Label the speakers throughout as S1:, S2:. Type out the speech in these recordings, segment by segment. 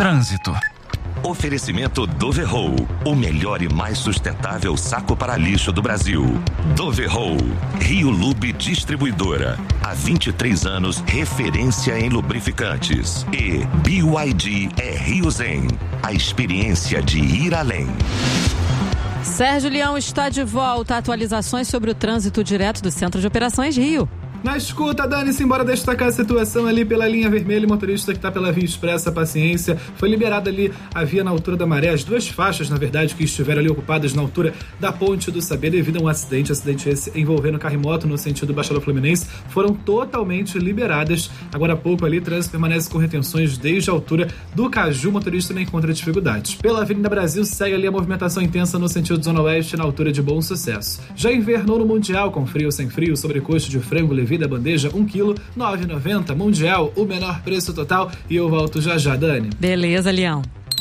S1: Trânsito.
S2: Oferecimento Doverroll, o melhor e mais sustentável saco para lixo do Brasil. Doverroll, Rio Lube Distribuidora. Há 23 anos, referência em lubrificantes. E BYD é Rio Zen, a experiência de ir além.
S3: Sérgio Leão está de volta. Atualizações sobre o trânsito direto do Centro de Operações Rio.
S4: Na escuta, Dani-se, embora destacar a situação ali pela linha vermelha, o motorista que está pela via expressa, paciência, foi liberada ali a via na altura da Maré, as duas faixas, na verdade, que estiveram ali ocupadas na altura da Ponte do Saber devido a um acidente esse envolvendo carro e moto no sentido Baixada Fluminense, foram totalmente liberadas. Agora há pouco ali, o trânsito permanece com retenções desde a altura do Caju, o motorista não encontra dificuldades. Pela Avenida Brasil, segue ali a movimentação intensa no sentido Zona Oeste, na altura de Bom Sucesso. Já invernou no Mundial, com frio ou sem frio, sobrecoxa de frango, levi da bandeja, 1 kg, 9,90, Mundial, o menor preço total, e eu volto já já, Dani.
S3: Beleza, Leão.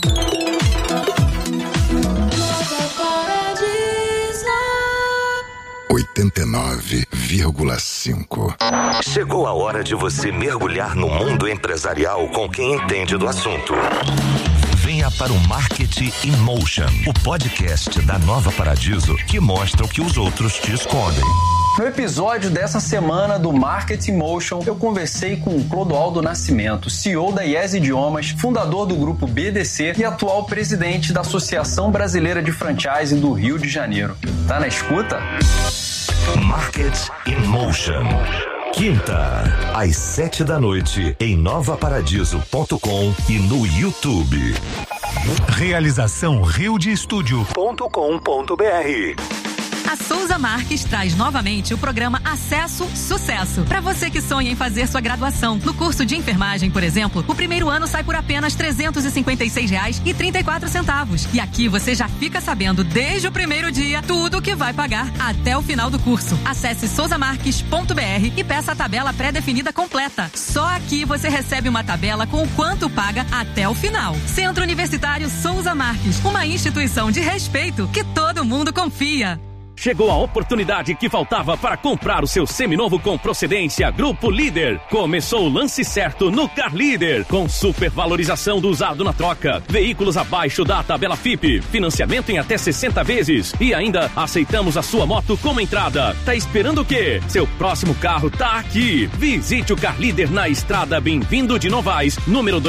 S2: 89,5. Chegou a hora de você mergulhar no mundo empresarial com quem entende do assunto. Venha para o Marketing in Motion, o podcast da Nova Paradiso que mostra o que os outros te escondem.
S5: No episódio dessa semana do Marketing Motion, eu conversei com o Clodoaldo Nascimento, CEO da Yes Idiomas, fundador do grupo BDC e atual presidente da Associação Brasileira de Franchising do Rio de Janeiro. Tá na escuta?
S2: Marketing in Motion. Quinta, às 7 da noite, em novaparadiso.com e no YouTube.
S1: Realização riodestudio.com.br.
S6: A Souza Marques traz novamente o programa Acesso Sucesso. Para você que sonha em fazer sua graduação. No curso de enfermagem, por exemplo, o primeiro ano sai por apenas R$ 356,34. E aqui você já fica sabendo desde o primeiro dia tudo o que vai pagar até o final do curso. Acesse souzamarques.br e peça a tabela pré-definida completa. Só aqui você recebe uma tabela com o quanto paga até o final. Centro Universitário Souza Marques, uma instituição de respeito que todo mundo confia.
S7: Chegou a oportunidade que faltava para comprar o seu seminovo com procedência Grupo Líder. Começou o lance certo no Car Líder, com supervalorização do usado na troca, veículos abaixo da tabela FIP, financiamento em até 60 vezes e ainda aceitamos a sua moto como entrada. Tá esperando o quê? Seu próximo carro tá aqui. Visite o Car Líder na estrada Bem-vindo de Novaes, número